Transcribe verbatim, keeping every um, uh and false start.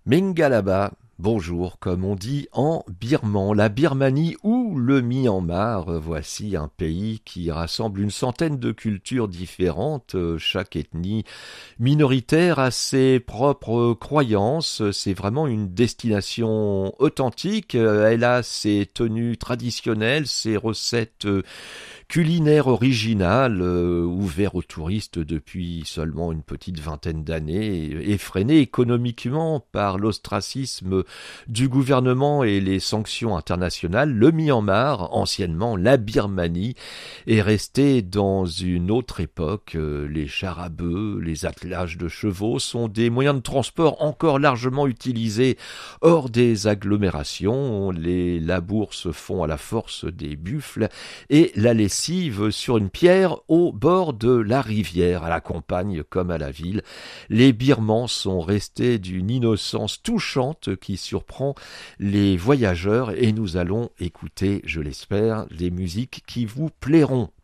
Mengalaba, bonjour, comme on dit en birman, la Birmanie ou le Myanmar. Voici un pays qui rassemble une centaine de cultures différentes. Chaque ethnie minoritaire a ses propres croyances. C'est vraiment une destination authentique. Elle a ses tenues traditionnelles, ses recettes culinaire original, euh, ouvert aux touristes depuis seulement une petite vingtaine d'années, effréné économiquement par l'ostracisme du gouvernement et les sanctions internationales, le Myanmar, anciennement la Birmanie, est resté dans une autre époque. Les chars à bœufs, les attelages de chevaux sont des moyens de transport encore largement utilisés hors des agglomérations. Les labours se font à la force des buffles et la lessive sur une pierre au bord de la rivière, à la campagne comme à la ville. Les Birmans sont restés d'une innocence touchante qui surprend les voyageurs et nous allons écouter, je l'espère, les musiques qui vous plairont.